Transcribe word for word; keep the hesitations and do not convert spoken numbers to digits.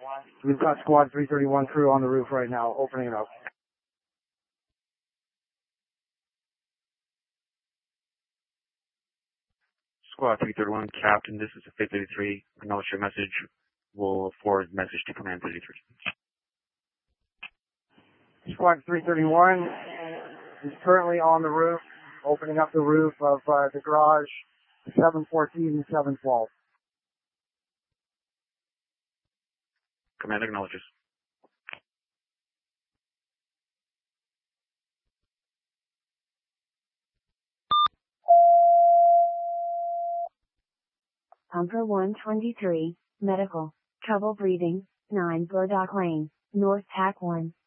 We've got Squad three thirty-one crew on the roof right now, opening it up. Squad three thirty-one, Captain, this is a Fate thirty-three. Acknowledge your message. We'll forward the message to Command thirty-three. Squad three thirty-one is currently on the roof, opening up the roof of uh, the garage seven fourteen and seven twelve. Command acknowledges. Pumper one twenty-three, medical, trouble breathing, nine Burdock Lane, North Tack one.